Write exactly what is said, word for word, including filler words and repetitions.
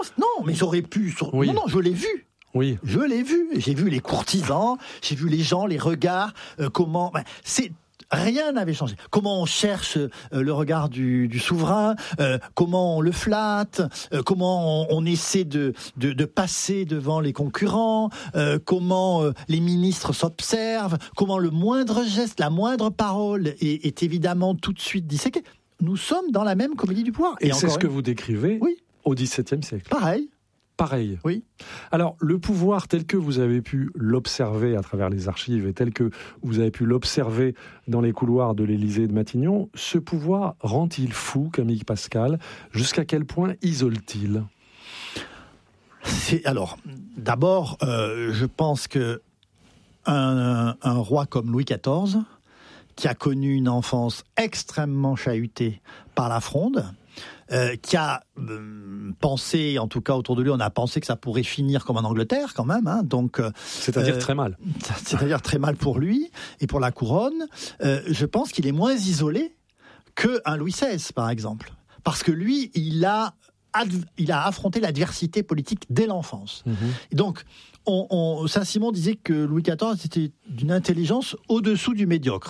Non, mais j'aurais pu... Oui. Non, non, je l'ai vu. Oui. Je l'ai vu. J'ai vu les courtisans, j'ai vu les gens, les regards, euh, comment... Ben, c'est... Rien n'avait changé. Comment on cherche euh, le regard du, du souverain, euh, comment on le flatte, euh, comment on, on essaie de, de, de passer devant les concurrents, euh, comment euh, les ministres s'observent, comment le moindre geste, la moindre parole est, est évidemment tout de suite disséquée. Nous sommes dans la même comédie du pouvoir. Et, Et c'est ce une... que vous décrivez oui. au dix-septième siècle. Pareil. Pareil. Oui. Alors, le pouvoir tel que vous avez pu l'observer à travers les archives et tel que vous avez pu l'observer dans les couloirs de l'Élysée et de Matignon, ce pouvoir rend-il fou, Camille Pascal? Jusqu'à quel point isole-t-il? C'est, alors, d'abord, euh, je pense que un, un roi comme Louis quatorze, qui a connu une enfance extrêmement chahutée par la Fronde, Euh, qui a euh, pensé, en tout cas autour de lui, on a pensé que ça pourrait finir comme en Angleterre quand même, hein, donc euh, c'est-à-dire euh, très mal. C'est-à-dire très mal pour lui et pour la couronne. Euh, je pense qu'il est moins isolé qu'un Louis seize, par exemple, parce que lui, il a adv- il a affronté l'adversité politique dès l'enfance. Mmh. Et donc, on, on, Saint-Simon disait que Louis quatorze était d'une intelligence au-dessous du médiocre.